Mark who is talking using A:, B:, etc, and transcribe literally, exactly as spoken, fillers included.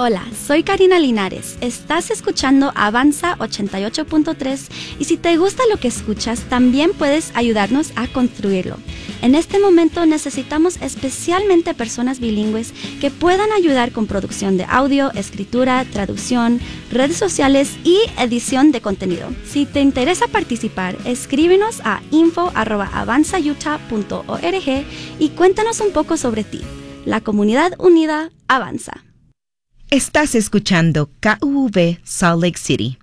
A: Hola, soy Karina Linares. Estás escuchando Avanza ochenta y ocho punto tres y si te gusta lo que escuchas, también puedes ayudarnos a construirlo. En este momento necesitamos especialmente personas bilingües que puedan ayudar con producción de audio, escritura, traducción, redes sociales y edición de contenido. Si te interesa participar, escríbenos a info arroba avanza utah punto org y cuéntanos un poco sobre ti. La comunidad unida avanza.
B: Estás escuchando K U V Salt Lake City,